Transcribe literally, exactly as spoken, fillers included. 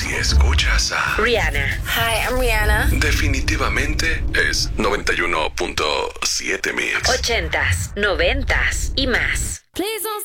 Si escuchas a Rihanna. Hi, I'm Rihanna. definitivamente es noventa y uno punto siete Mix. Ochentas, noventas y más. Please don't